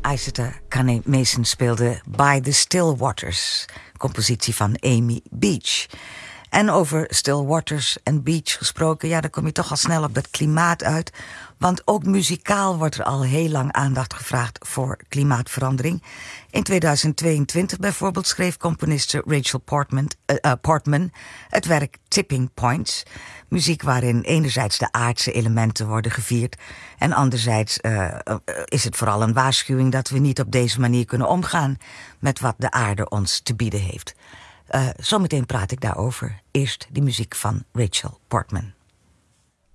Isata Kane Mason speelde By the Still Waters, compositie van Amy Beach. En over Still Waters en Beach gesproken, ja, dan kom je toch al snel op dat klimaat uit. Want ook muzikaal wordt er al heel lang aandacht gevraagd voor klimaatverandering. In 2022 bijvoorbeeld schreef componiste Rachel Portman het werk Tipping Points. Muziek waarin enerzijds de aardse elementen worden gevierd en anderzijds is het vooral een waarschuwing dat we niet op deze manier kunnen omgaan met wat de aarde ons te bieden heeft. Zometeen praat ik daarover. Eerst de muziek van Rachel Portman.